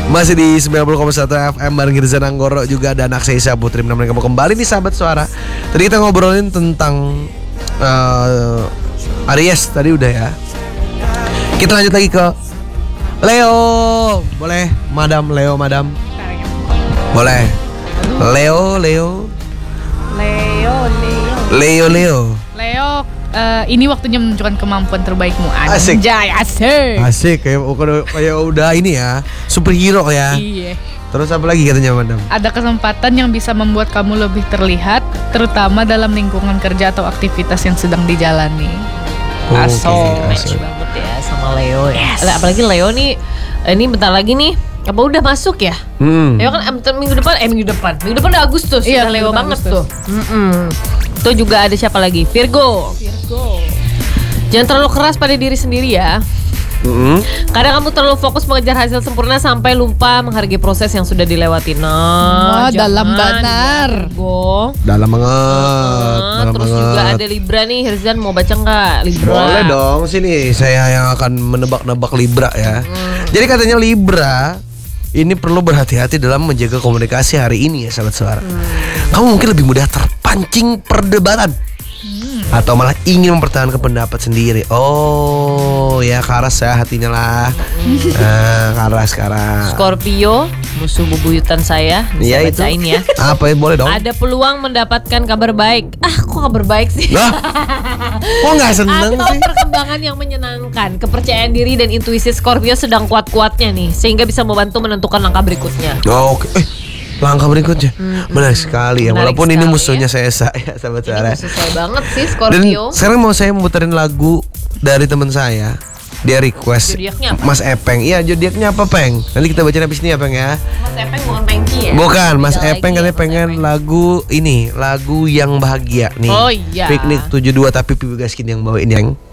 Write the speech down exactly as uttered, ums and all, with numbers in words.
Masih di sembilan puluh koma satu F M bareng Girzan Anggoro, juga ada anak Seisa Putri menemani kamu kembali nih sahabat suara. Tadi kita ngobrolin tentang uh, Aries tadi udah ya. Kita lanjut lagi ke Leo. Boleh Madam Leo, Madam? Boleh. Leo, Leo. Leo, Leo. Leo, Leo. Leo, uh, ini waktunya menunjukkan kemampuan terbaikmu. Asik. Anjay, asik. Asik, kayak kayak udah ini ya, superhero ya. Iya. Terus apa lagi katanya Madam? Ada kesempatan yang bisa membuat kamu lebih terlihat, terutama dalam lingkungan kerja atau aktivitas yang sedang dijalani. Oh, Aso. okay, Match banget ya sama Leo ya. Yes. Apalagi Leo nih, ini bentar lagi nih. Apa udah masuk ya? Hmm. Leo kan eh, minggu depan, eh minggu depan, minggu depan udah Agustus. Iya, udah Leo banget Agustus. tuh. Mm-mm. Itu juga ada siapa lagi? Virgo. Virgo. Jangan terlalu keras pada diri sendiri ya. Mm-hmm. Kadang kamu terlalu fokus mengejar hasil sempurna sampai lupa menghargai proses yang sudah dilewati. Wah, Nah, dalam jangan, benar. ya, Virgo. Dalam banget. Nah, dalam terus banget. juga ada Libra nih. Hirzan mau baca nggak Libra? Boleh dong, sini saya yang akan menebak-nebak Libra ya. Hmm. Jadi katanya Libra ini perlu berhati-hati dalam menjaga komunikasi hari ini ya sahabat suara. Hmm. Kamu mungkin lebih mudah terpancing perdebatan. Atau malah ingin mempertahankan pendapat sendiri. Oh ya, karas ya hatinya lah. Nah, karas karas. Scorpio, musuh bebuyutan saya. Bisa Iya itu. bacain ya. Apa ya, boleh dong? Ada peluang mendapatkan kabar baik. Ah, kok kabar baik sih? Lah, kok nggak seneng Atau sih? perkembangan yang menyenangkan. Kepercayaan diri dan intuisi Scorpio sedang kuat-kuatnya nih, sehingga bisa membantu menentukan langkah berikutnya. Oh, oke. Eh, langkah berikutnya menarik sekali ya. Menarik Walaupun ini sekali musuhnya ya. saya saya sahabat Ini suara. sesuai banget sih Dan Scorpio. sekarang mau saya muterin lagu dari teman saya. Dia request Zodiaknya apa? Mas Epeng. Iya, zodiaknya apa, Peng? Nanti kita baca habis ini ya, Peng ya. Mas Epeng bukan Pengki ya? Bukan, Mas Beda Epeng lagi katanya ya, Mas pengen Epeng. lagu ini, lagu yang bahagia nih. Oh iya. Piknik tujuh puluh dua tapi Pipi Gaskin yang bawain yang